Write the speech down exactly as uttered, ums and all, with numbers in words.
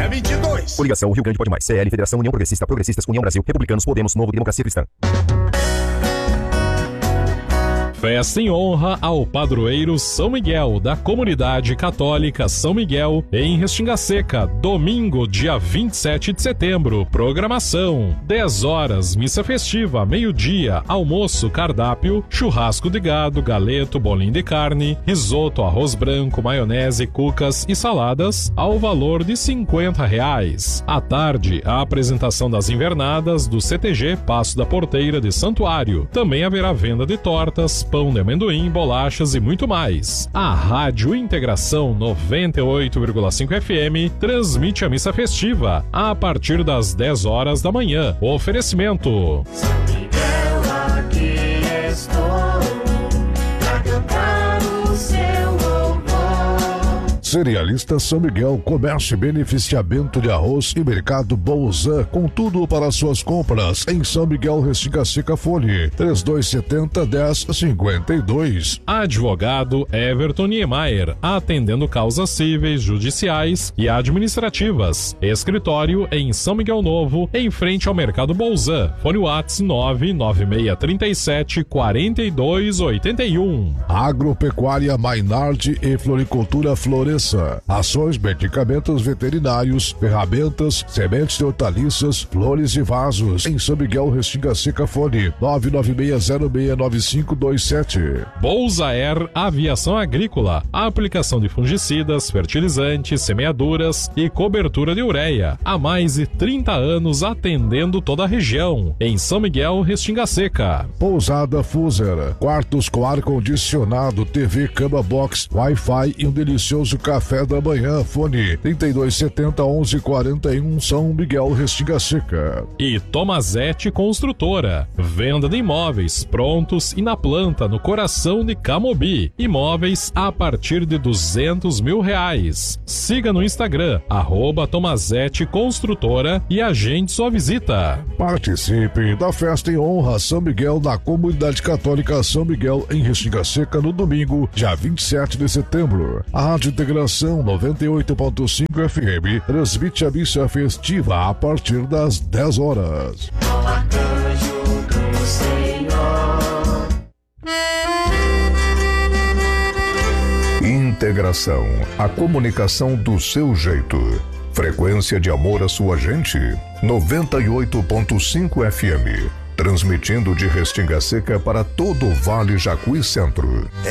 dia vinte e dois. Coligação Rio Grande Pode Mais. C L, Federação União Progressista, Progressistas, União Brasil, Republicanos, Podemos, Novo, Democracia Cristã. Festa em honra ao padroeiro São Miguel da Comunidade Católica São Miguel em Restinga Seca, domingo, dia vinte e sete de setembro. Programação: dez horas, missa festiva, meio-dia, almoço, cardápio, churrasco de gado, galeto, bolinho de carne, risoto, arroz branco, maionese, cucas e saladas, ao valor de cinquenta reais. À tarde, a apresentação das invernadas do C T G Passo da Porteira de Santuário. Também haverá venda de tortas, pão de amendoim, bolachas e muito mais. A Rádio Integração noventa e oito vírgula cinco F M transmite a missa festiva a partir das dez horas da manhã. Oferecimento: São Miguel, aqui estou pra cantar o seu louvor. Cerealista São Miguel, comércio e beneficiamento de arroz e mercado Bolzan, com tudo para suas compras em São Miguel, Restinga Seca. Fone trinta e dois setenta, dez cinquenta e dois. Advogado Everton Niemeyer, atendendo causas cíveis, judiciais e administrativas. Escritório em São Miguel Novo, em frente ao mercado Bolzan. Fone WhatsApp nove nove seis três sete, quatro dois oito um. Agropecuária Mainardi e Floricultura Floresça. Ações, medicamentos veterinários, ferramentas, sementes de hortaliças, flores e vasos. Em São Miguel, Restinga Seca. Fone nove nove seis zero seis nove cinco dois sete. Bolsa Air Aviação Agrícola. Aplicação de fungicidas, fertilizantes, semeaduras e cobertura de ureia. Há mais de trinta anos atendendo toda a região. Em São Miguel, Restinga Seca. Pousada Fuser. Quartos com ar-condicionado, T V, cama box, Wi-Fi e um delicioso café da manhã. Fone trinta e dois setenta, onze quarenta e um, São Miguel, Restinga Seca. E Tomazete Construtora. Venda de imóveis prontos e na planta, no coração de Camobi. Imóveis a partir de duzentos mil reais. Siga no Instagram, arroba Tomazete Construtora e agende sua visita. Participe da festa em honra a São Miguel na Comunidade Católica São Miguel em Restinga Seca no domingo, dia vinte e sete de setembro. A Rádio Integração noventa e oito ponto cinco F M transmite a missa festiva a partir das dez horas. O arcanjo do Senhor. Integração, a comunicação do seu jeito. Frequência de amor à sua gente, noventa e oito ponto cinco F M. Transmitindo de Restinga Seca para todo o Vale Jacuí Centro.